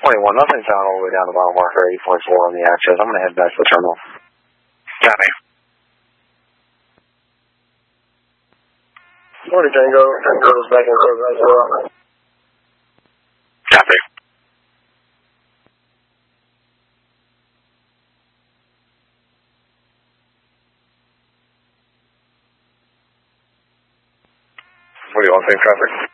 21, nothing's out all the way down to mile marker 8.4 on the access. I'm going to head back to the terminal. Copy. Morning, Tango. Tango is back in progress as well. Copy. What do you want, same traffic?